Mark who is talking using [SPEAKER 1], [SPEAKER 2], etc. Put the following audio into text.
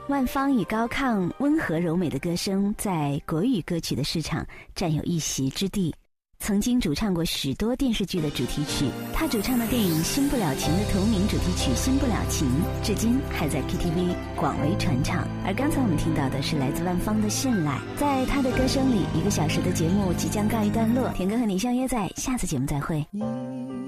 [SPEAKER 1] 万芳以高亢、温和柔美的歌声，在国语歌曲的市场占有一席之地。曾经主唱过许多电视剧的主题曲，他主唱的电影《新不了情》的同名主题曲《新不了情》，至今还在 KTV 广为传唱。而刚才我们听到的是来自万芳的《信赖》。在他的歌声里，1个小时的节目即将告一段落。田哥和你相约在下次节目再会。